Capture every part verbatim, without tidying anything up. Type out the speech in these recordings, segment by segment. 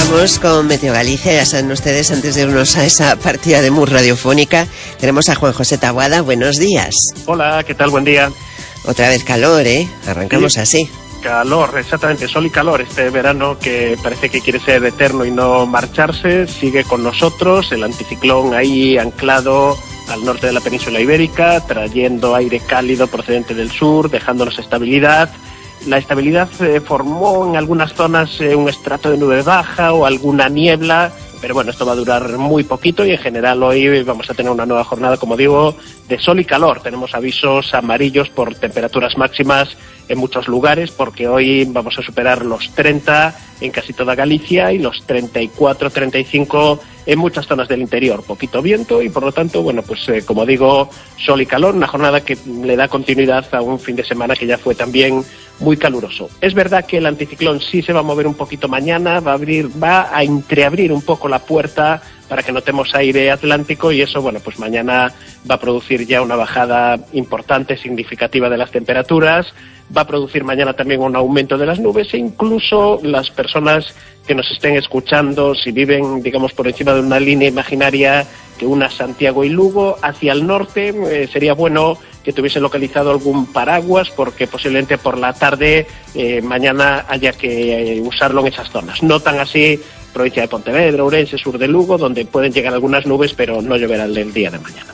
Seguimos con Meteo Galicia, ya saben ustedes, antes de irnos a esa partida de mus radiofónica, tenemos a Juan José Taboada. Buenos días. Hola, ¿qué tal? Buen día. Otra vez calor, ¿eh? Arrancamos sí. así. Calor, exactamente, sol y calor. Este verano que parece que quiere ser eterno y no marcharse, sigue con nosotros, el anticiclón ahí anclado al norte de la península ibérica, trayendo aire cálido procedente del sur, dejándonos estabilidad. La estabilidad eh, formó en algunas zonas eh, un estrato de nube baja o alguna niebla, pero bueno, esto va a durar muy poquito y en general hoy vamos a tener una nueva jornada, como digo, de sol y calor. Tenemos avisos amarillos por temperaturas máximas en muchos lugares, porque hoy vamos a superar los treinta en casi toda Galicia y los treinta y cuatro, treinta y cinco en muchas zonas del interior. Poquito viento y, por lo tanto, bueno, pues eh, como digo, sol y calor, una jornada que le da continuidad a un fin de semana que ya fue también muy caluroso. Es verdad que el anticiclón sí se va a mover un poquito mañana, va a abrir, va a entreabrir un poco la puerta para que notemos aire atlántico y eso, bueno, pues mañana va a producir ya una bajada importante, significativa de las temperaturas, va a producir mañana también un aumento de las nubes e incluso las personas que nos estén escuchando, si viven, digamos, por encima de una línea imaginaria que una Santiago y Lugo, hacia el norte, eh, sería bueno que tuviesen localizado algún paraguas, porque posiblemente por la tarde eh, mañana haya que eh, usarlo en esas zonas. No tan así provincia de Pontevedra, Ourense, sur de Lugo, donde pueden llegar algunas nubes, pero no lloverá el día de mañana.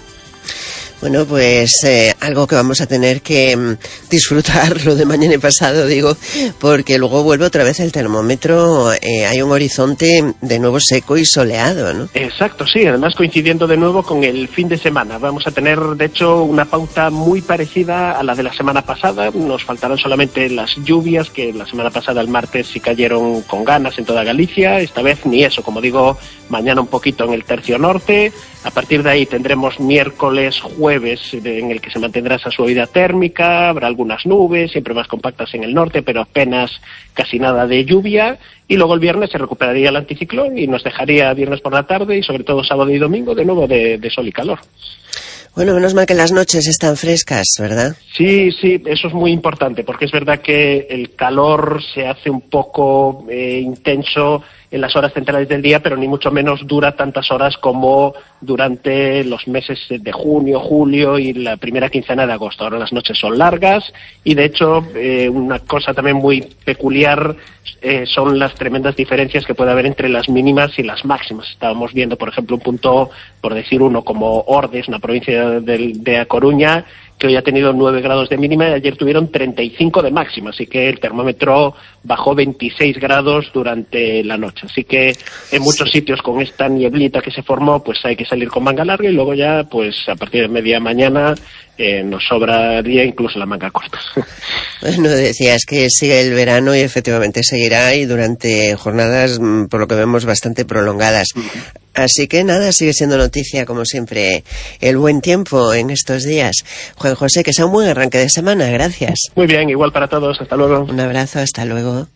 Bueno, pues eh, algo que vamos a tener que mm, disfrutar lo de mañana y pasado, digo, porque luego vuelve otra vez el termómetro, eh, hay un horizonte de nuevo seco y soleado, ¿no? Exacto, sí, además coincidiendo de nuevo con el fin de semana. Vamos a tener, de hecho, una pauta muy parecida a la de la semana pasada. Nos faltarán solamente las lluvias, que la semana pasada, el martes, sí cayeron con ganas en toda Galicia. Esta vez ni eso, como digo, mañana un poquito en el tercio norte. A partir de ahí tendremos miércoles, jueves, en el que se mantendrá esa suavidad térmica, habrá algunas nubes, siempre más compactas en el norte, pero apenas casi nada de lluvia, y luego el viernes se recuperaría el anticiclón y nos dejaría viernes por la tarde y sobre todo sábado y domingo de nuevo de, de sol y calor. Bueno, menos mal que las noches están frescas, ¿verdad? Sí, sí, eso es muy importante, porque es verdad que el calor se hace un poco eh, intenso en las horas centrales del día, pero ni mucho menos dura tantas horas como durante los meses de junio, julio y la primera quincena de agosto. Ahora las noches son largas y, de hecho, eh, una cosa también muy peculiar eh, son las tremendas diferencias que puede haber entre las mínimas y las máximas. Estábamos viendo, por ejemplo, un punto, por decir uno, como Ordes, una provincia de, de A Coruña, que hoy ha tenido nueve grados de mínima y ayer tuvieron treinta y cinco de máxima, así que el termómetro bajó veintiséis grados durante la noche. Así que en muchos sitios con esta nieblita que se formó, pues hay que salir con manga larga y luego ya, pues a partir de media mañana eh, nos sobraría incluso la manga corta. Bueno, decías que sigue el verano y efectivamente seguirá y durante jornadas, por lo que vemos, bastante prolongadas. Uh-huh. Así que nada, sigue siendo noticia, como siempre, el buen tiempo en estos días. Juan José, que sea un buen arranque de semana, gracias. Muy bien, igual para todos, hasta luego. Un abrazo, hasta luego.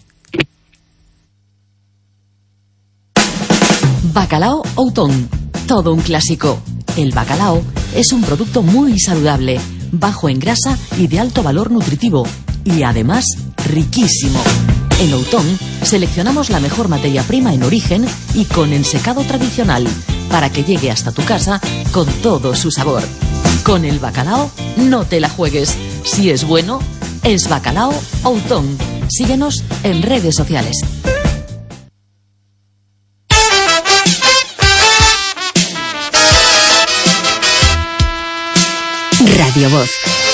Bacalao Outón, todo un clásico. El bacalao es un producto muy saludable, bajo en grasa y de alto valor nutritivo, y además riquísimo. En Outón seleccionamos la mejor materia prima en origen y con ensecado tradicional, para que llegue hasta tu casa con todo su sabor. Con el bacalao no te la juegues. Si es bueno, es Bacalao Outón. Síguenos en redes sociales. Radio Voz.